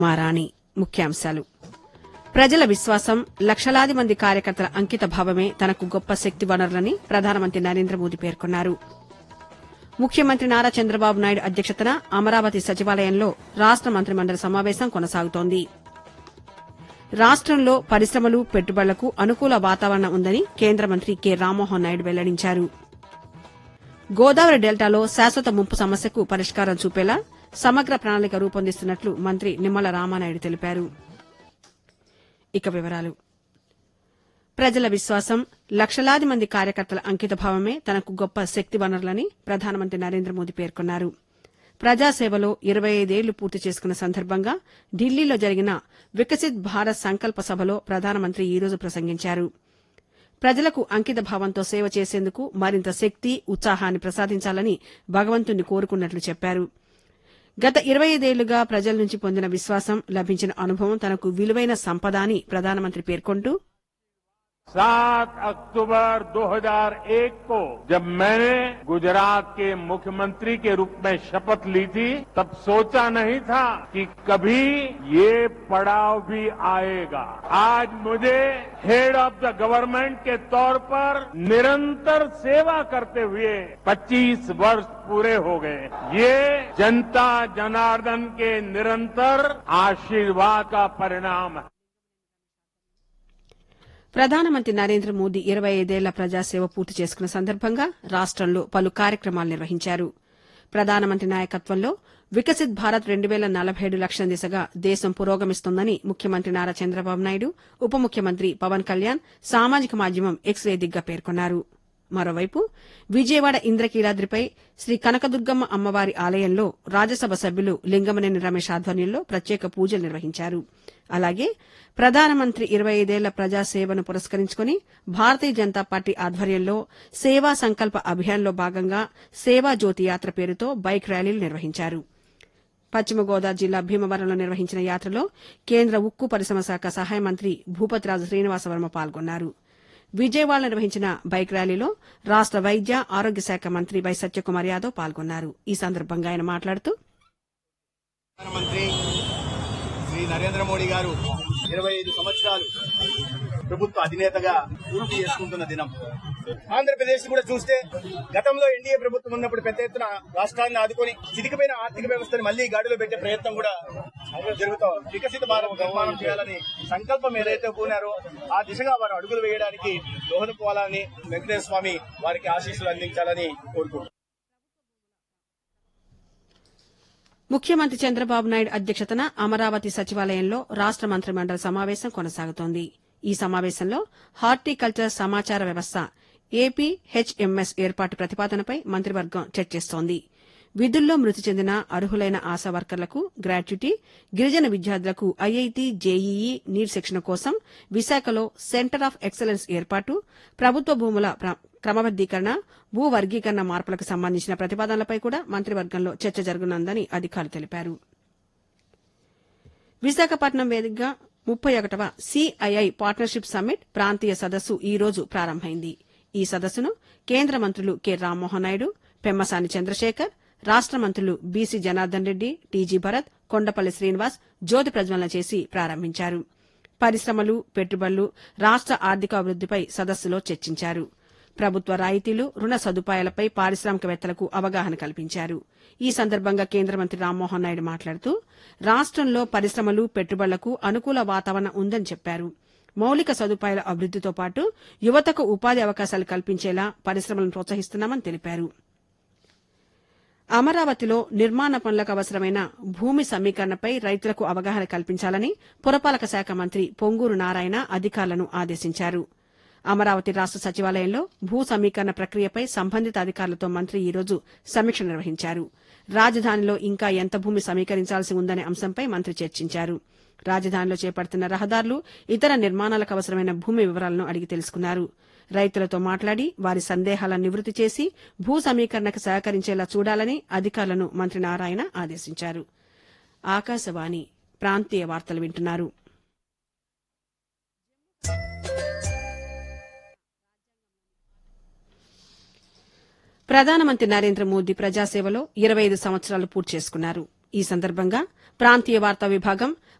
మారాణి ముఖ్యాంశాలు ప్రజల విశ్వాసం లక్షలాది మంది కార్యకర్తల అంకిత భావమే తనకు గొప్ప శక్తి వనరులని ప్రధానమంత్రి నరేంద్ర మోదీ పేర్కొన్నారు. ముఖ్యమంత్రి నారా చంద్రబాబు నాయుడు అధ్యక్షతన అమరావతి సచివాలయంలో రాష్ట మంత్రిమండలి సమావేశం కొనసాగుతోంది. రాష్టంలో పరిశ్రమలు పెట్టుబడులకు అనుకూల వాతావరణం ఉందని కేంద్ర మంత్రి కె రామ్మోహన్ నాయుడు వెల్లడించారు. గోదావరి డెల్టాలో శాశ్వత ముంపు సమస్యకు పరిష్కారం చూపేలా సమగ్ర ప్రణాళిక రూపొందిస్తున్నట్లు మంత్రి నిమ్మల రామానాయుడు తెలిపారు. ఇక వివరాలు ప్రజల విశ్వాసం లక్షలాది మంది కార్యకర్తల అంకితభావమే తనకు గొప్ప శక్తి వనరులని ప్రధానమంత్రి నరేంద్ర మోదీ పేర్కొన్నారు. ప్రజాసేవలో 25 ఏళ్లు పూర్తి చేసుకున్న సందర్భంగా ఢిల్లీలో జరిగిన వికసిత్ భారత్ సంకల్ప సభలో ప్రధానమంత్రి ఈ రోజు ప్రసంగించారు. ప్రజలకు అంకిత భావంతో సేవ చేసేందుకు మరింత శక్తి ఉత్సాహాన్ని ప్రసాదించాలని భగవంతుణ్ణి కోరుకున్నట్లు చెప్పారు. గత 25 ఏళ్లుగా ప్రజల నుంచి పొందిన విశ్వాసం లభించిన అనుభవం తనకు విలువైన సంపద అని ప్రధానమంత్రి పేర్కొంటూ 7 अक्टूबर 2001 को जब मैंने गुजरात के मुख्यमंत्री के रूप में शपथ ली थी तब सोचा नहीं था कि कभी ये पड़ाव भी आएगा। आज मुझे हेड ऑफ द गवर्नमेंट के तौर पर निरंतर सेवा करते हुए 25 वर्ष पूरे हो गए। ये जनता जनार्दन के निरंतर आशीर्वाद का परिणाम है। ప్రధానమంత్రి నరేంద్ర మోదీ 25 ఏళ్ల ప్రజాసేవ పూర్తి చేసుకున్న సందర్భంగా రాష్టంలో పలు కార్యక్రమాలు నిర్వహించారు. ప్రధానమంత్రి నాయకత్వంలో వికసిత్ భారత్ 2047 లక్ష్యం దిశగా దేశం పురోగమిస్తోందని ముఖ్యమంత్రి నారా చంద్రబాబు నాయుడు ఉప ముఖ్యమంత్రి పవన్ కళ్యాణ్ సామాజిక మాధ్యమం ఎక్స్ వేదికగా పేర్కొన్నారు. మరోవైపు విజయవాడ ఇంద్రకీలాద్రిపై శ్రీ కనకదుర్గమ్మ అమ్మవారి ఆలయంలో రాజ్యసభ సభ్యులు లింగమనేని రమేష్ ఆధ్వర్యంలో ప్రత్యేక పూజలు నిర్వహించారు. అలాగే ప్రధానమంత్రి 25 ఏళ్ల ప్రజాసేవను పురస్కరించుకుని భారతీయ జనతా పార్టీ ఆధ్వర్యంలో సేవా సంకల్ప అభియాన్లో భాగంగా సేవా జ్యోతి యాత్ర పేరుతో బైక్ ర్యాలీలు నిర్వహించారు. పశ్చిమ గోదావరి జిల్లా భీమవరంలో నిర్వహించిన యాత్రలో కేంద్ర ఉక్కు పరిశ్రమ శాఖ సహాయ మంత్రి భూపతిరాజు శ్రీనివాసవర్మ పాల్గొన్నారు. విజయవాడలో నిర్వహించిన బైక్ ర్యాలీలో రాష్ట వైద్య ఆరోగ్య శాఖ మంత్రి వై సత్యకుమార్ యాదవ్ పాల్గొన్నారు. ఈ సందర్భంగా ఆయన మాట్లాడుతూ ప్రధానమంత్రి శ్రీ నరేంద్ర మోడీ గారు 25 సంవత్సరాలు ప్రభుత్వ అధినేతగా పూర్తి చేసుకుంటున్న దినం. ఆంధ్రప్రదేశ్ కూడా చూస్తే గతంలో ఎన్డీఏ ప్రభుత్వం ఉన్నప్పుడు పెద్ద ఎత్తున రాష్ట్రాన్ని ఆదుకొని చితికిపోయిన ఆర్థిక వ్యవస్థను మళ్లీ గాడిలో పెట్టే ప్రయత్నం కూడా జరుగుతూ వికసిత భారత్ నిర్మాణం చేయాలని సంకల్పం ఏదైతే పూనారో ఆ దిశగా వారు అడుగులు వేయడానికి దోహదపోవాలని వెంకటేశ్వర స్వామి వారికి ఆశీస్సులు అందించాలని కోరుకుంటున్నారు. ముఖ్యమంత్రి చంద్రబాబు నాయుడు అధ్యక్షతన అమరావతి సచివాలయంలో రాష్ట మంత్రిమండలి సమావేశం కొనసాగుతోంది. ఈ సమావేశంలో హార్టికల్చర్ సమాచార వ్యవస్థ ఏపీహెచ్ఎంఎస్ ఏర్పాటు ప్రతిపాదనపై మంత్రివర్గం చర్చిస్తోంది. విధుల్లో మృతి చెందిన అర్హులైన ఆశా వర్కర్లకు గ్రాట్యుటీ, గిరిజన విద్యార్థులకు ఐఐటీ జేఈఈ నీట్ శిక్షణ కోసం విశాఖలో సెంటర్ ఆఫ్ ఎక్సలెన్స్ ఏర్పాటు, ప్రభుత్వ భూముల క్రమబద్దీకరణ, భూ వర్గీకరణ మార్పులకు సంబంధించిన ప్రతిపాదనలపై కూడా మంత్రివర్గంలో చర్చ జరగనుందని అధికారులు తెలిపారు. విశాఖపట్నం వేదికగా 31వ సిఐఐ పార్ట్నర్షిప్ సమ్మిట్ ప్రాంతీయ సదస్సు ఈ రోజు ప్రారంభమైంది. ఈ సదస్సును కేంద్ర మంత్రులు కె రామ్మోహన్ నాయుడు, పెమ్మసాని చంద్రశేఖర్, రాష్ట మంత్రులు బీసీ జనార్దన్ రెడ్డి, టీజీ భరత్, కొండపల్లి శ్రీనివాస్ జ్యోతి ప్రజ్వలన చేసి ప్రారంభించారు. పరిశ్రమలు, పెట్టుబడులు, రాష్ట ఆర్థికాభివృద్దిపై సదస్సులో చర్చించారు. ప్రభుత్వ రాయితీలు, రుణ సదుపాయాలపై పారిశ్రామికవేత్తలకు అవగాహన కల్పించారు. ఈ సందర్భంగా కేంద్ర మంత్రి రామ్మోహన్ నాయుడు మాట్లాడుతూ రాష్టంలో పరిశ్రమలు, పెట్టుబడులకు అనుకూల వాతావరణం ఉందని చెప్పారు. మౌలిక సదుపాయాల అభివృద్దితో పాటు యువతకు ఉపాధి అవకాశాలు కల్పించేలా పరిశ్రమలను ప్రోత్సహిస్తున్నామని తెలిపారు. అమరావతిలో నిర్మాణ పనులకు అవసరమైన భూమి సమీకరణపై రైతులకు అవగాహన కల్పించాలని పురపాలక శాఖ మంత్రి పొంగూరు నారాయణ అధికారులను ఆదేశించారు. అమరావతి రాష్ట సచివాలయంలో భూ సమీకరణ ప్రక్రియపై సంబంధిత అధికారులతో మంత్రి ఈ రోజు సమీక్ష నిర్వహించారు. రాజధానిలో ఇంకా ఎంత భూమి సమీకరించాల్సి ఉందనే అంశంపై మంత్రి చర్చించారు. రాజధానిలో చేపడుతున్న రహదారులు, ఇతర నిర్మాణాలకు అవసరమైన భూమి వివరాలను అడిగి తెలుసుకున్నారు. రైతులతో మాట్లాడి వారి సందేహాలను నివృత్తి చేసి భూ సమీకరణకు సహకరించేలా చూడాలని అధికారులను మంత్రి నారాయణ ఆదేశించారు. ఆకాశవాణి ప్రాంతీయ వార్తలు వింటున్నారు. ప్రధానమంత్రి నరేంద్ర మోదీ ప్రజాసేవలో 25 సంవత్సరాలు పూర్తి చేసుకున్నారు. ఈ సందర్భంగా ప్రాంతీయ వార్తా విభాగం